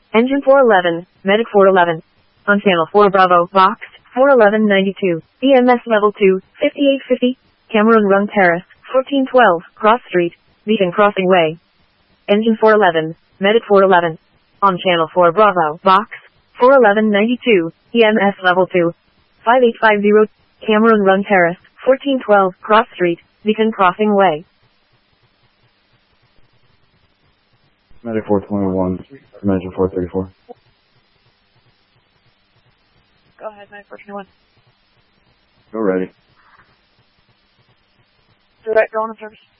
Engine 411, Medic 411. On channel 4 Bravo, box 41192. EMS level 2, 5850. Cameron Run Terrace, 1412, Cross Street, Beacon Crossing Way. Engine 411, Medic 411. On channel 4 Bravo, box 41192. EMS level 2, 5850. Cameron Run Terrace, 1412, Cross Street, Beacon Crossing Way. Medic 421, Engine 434. Go ahead, Medic 421. Go ready. Direct, go on in service.